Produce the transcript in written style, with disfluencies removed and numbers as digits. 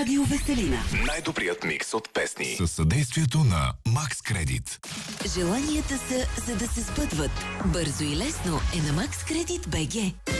Радио Веселина. Най-добрият микс от песни. Със съдействието на Макс Кредит. Желанията са за да се сбъдват. Бързо и лесно е на Макс Кредит БГ.